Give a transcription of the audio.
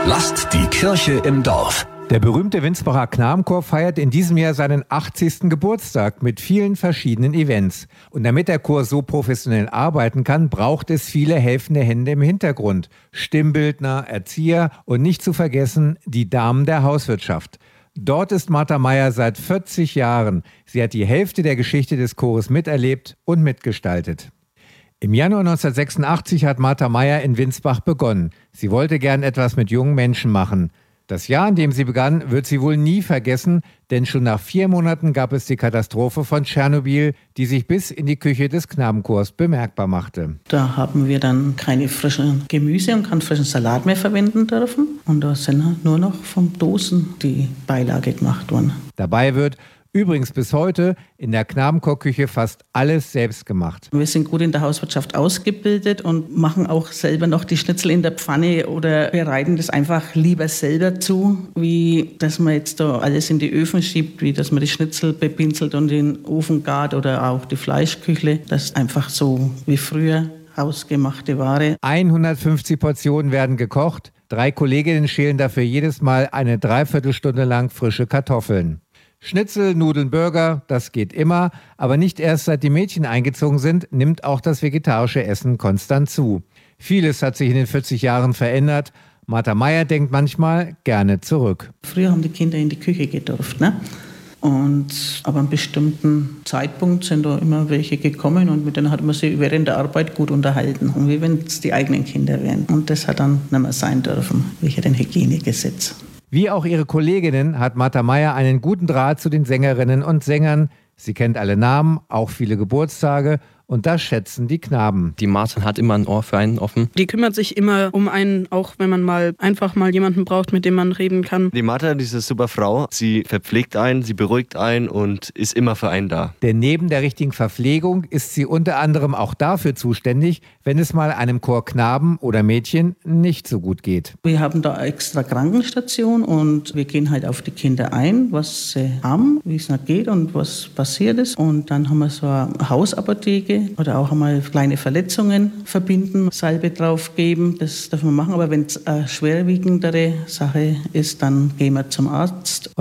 Lasst die Kirche im Dorf. Der berühmte Winsbacher Knabenchor feiert in diesem Jahr seinen 80. Geburtstag mit vielen verschiedenen Events. Und damit der Chor so professionell arbeiten kann, braucht es viele helfende Hände im Hintergrund. Stimmbildner, Erzieher und nicht zu vergessen die Damen der Hauswirtschaft. Dort ist Martha Meyer seit 40 Jahren. Sie hat die Hälfte der Geschichte des Chores miterlebt und mitgestaltet. Im Januar 1986 hat Martha Meyer in Winsbach begonnen. Sie wollte gern etwas mit jungen Menschen machen. Das Jahr, in dem sie begann, wird sie wohl nie vergessen, denn schon nach 4 Monaten gab es die Katastrophe von Tschernobyl, die sich bis in die Küche des Knabenchors bemerkbar machte. Da haben wir dann keine frischen Gemüse und keinen frischen Salat mehr verwenden dürfen. Und da sind nur noch vom Dosen die Beilage gemacht worden. Dabei wird übrigens bis heute in der Knabenchorküche fast alles selbst gemacht. Wir sind gut in der Hauswirtschaft ausgebildet und machen auch selber noch die Schnitzel in der Pfanne oder bereiten das einfach lieber selber zu, wie dass man jetzt da alles in die Öfen schiebt, wie dass man die Schnitzel bepinselt und in den Ofen gart oder auch die Fleischküchle. Das ist einfach so wie früher hausgemachte Ware. 150 Portionen werden gekocht. 3 Kolleginnen schälen dafür jedes Mal eine Dreiviertelstunde lang frische Kartoffeln. Schnitzel, Nudeln, Burger, das geht immer, aber nicht erst seit die Mädchen eingezogen sind, nimmt auch das vegetarische Essen konstant zu. Vieles hat sich in den 40 Jahren verändert. Martha Meyer denkt manchmal gerne zurück. Früher haben die Kinder in die Küche gedurft, ne? Und aber an einem bestimmten Zeitpunkt sind da immer welche gekommen und mit denen hat man sich während der Arbeit gut unterhalten. Und wie wenn es die eigenen Kinder wären. Und das hat dann nicht mehr sein dürfen, wegen den Hygienegesetz. Wie auch ihre Kolleginnen hat Martha Meyer einen guten Draht zu den Sängerinnen und Sängern. Sie kennt alle Namen, auch viele Geburtstage. Und das schätzen die Knaben. Die Martin hat immer ein Ohr für einen offen. Die kümmert sich immer um einen, auch wenn man mal einfach mal jemanden braucht, mit dem man reden kann. Die Martha, diese super Frau, sie verpflegt einen, sie beruhigt einen und ist immer für einen da. Denn neben der richtigen Verpflegung ist sie unter anderem auch dafür zuständig, wenn es mal einem Chor Knaben oder Mädchen nicht so gut geht. Wir haben da extra Krankenstation und wir gehen halt auf die Kinder ein, was sie haben, wie es noch geht und was passiert ist. Und dann haben wir so eine Hausapotheke oder auch einmal kleine Verletzungen verbinden, Salbe drauf geben, das darf man machen. Aber wenn es eine schwerwiegendere Sache ist, dann gehen wir zum Arzt.